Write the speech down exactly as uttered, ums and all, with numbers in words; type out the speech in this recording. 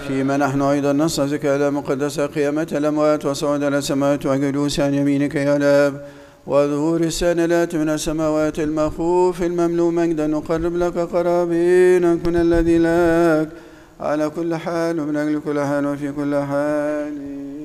فيما نحن أيضا نستذكر على مقدس قيامة الأموات وصعود إلى السماوات وجلوس عن يمينك يا الآب وظهور السانلات من السماوات المخوف المملوء مجدا نقرب لك قرابين كن الذي لك على كل حال ومن أجل كل حال وفي كل حال.